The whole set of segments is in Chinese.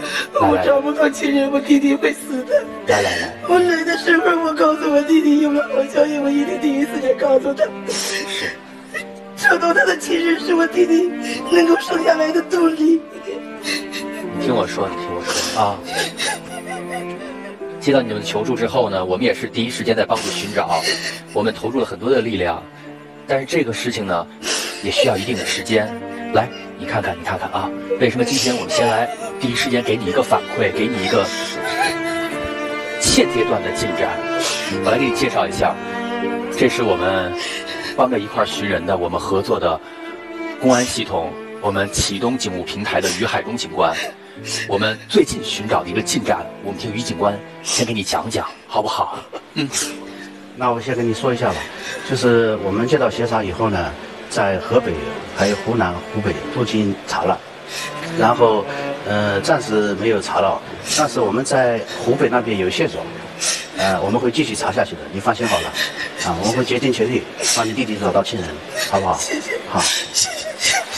我找不到亲人，我弟弟会死的。 来， 我来的时候，我告诉我弟弟有了好消息，我一定第一时间告诉他。找到他的亲人是我弟弟能够生下来的动力。 你听我说啊！接到你们的求助之后呢，我们也是第一时间在帮助寻找，我们投入了很多的力量，但是这个事情呢，也需要一定的时间。来，你看看啊，为什么今天我们先来第一时间给你一个反馈，给你一个现阶段的进展？我来给你介绍一下，这是我们帮着一块寻人的，我们合作的公安系统，我们启东警务平台的于海东警官。我们最近寻找的一个进展，我们听于警官先给你讲讲，好不好？ 那我先跟你说一下吧，就是我们接到协查以后呢，在河北、还有湖南、湖北都进行查了，然后暂时没有查到，但是我们在湖北那边有线索，我们会继续查下去的，你放心好了，我们会竭尽全力帮你弟弟找到亲人，好不好？ 谢谢。 好， 谢谢。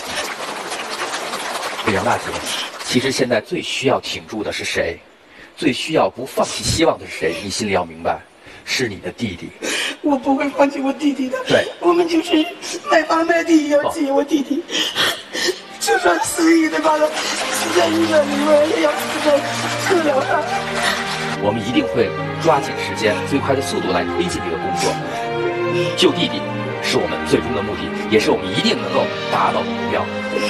杨大姐。其实现在最需要挺住的是谁？最需要不放弃希望的是谁？你心里要明白，是你的弟弟。 我不会放弃我弟弟的。 对， 我们就是卖房卖地也要接我弟弟，就算死也得把他死在医院里面，也要死在治疗上。 我们一定会抓紧时间，最快的速度来推进这个工作。救弟弟是我们最终的目的，也是我们一定能够达到的目标。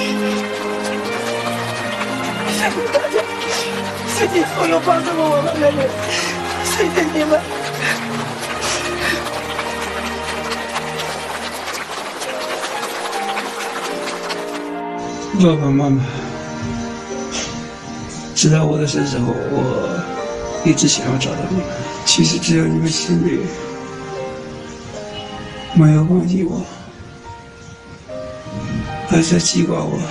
谢谢大家，谢谢所有帮助过我们的人，谢谢你们。 爸爸妈妈知道我的事之后，我一直想要找到你们。其实只有你们心里没有忘记我，还在记挂我。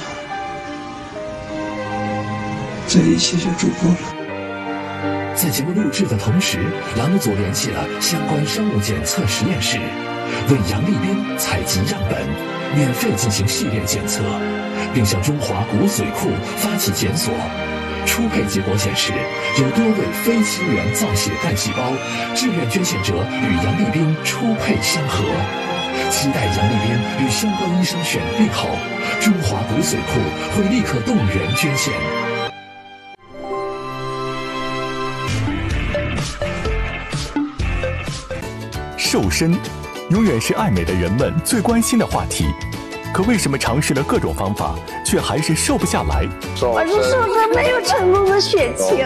这一切就足够了。 在节目录制的同时，栏目组联系了相关生物检测实验室，为杨立斌采集样本，免费进行系列检测，并向中华骨髓库发起检索。初配结果显示，有多位非亲缘造血干细胞，志愿捐献者与杨立斌初配相合。期待杨立斌与相关医生选定后，中华骨髓库会立刻动员捐献。 瘦身永远是爱美的人们最关心的话题，可为什么尝试了各种方法，却还是瘦不下来？ 我是不是没有成功的血清？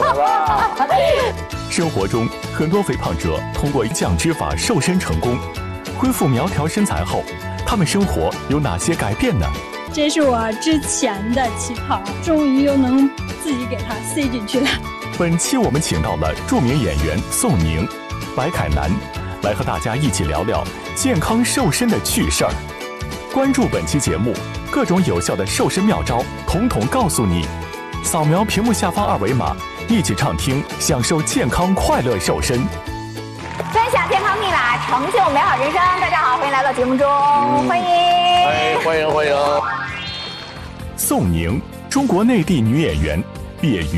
生活中，很多肥胖者通过降脂法瘦身成功，恢复苗条身材后，他们生活有哪些改变呢？ 这是我之前的旗袍，终于又能自己给它塞进去了。 本期我们请到了著名演员宋宁、白凯南，来和大家一起聊聊健康瘦身的趣事儿。关注本期节目，各种有效的瘦身妙招统统告诉你。扫描屏幕下方二维码，一起畅听，享受健康快乐瘦身。 分享健康秘码，成就美好人生。大家好，欢迎来到节目中，欢迎， 欢迎。 宋宁，中国内地女演员，毕业于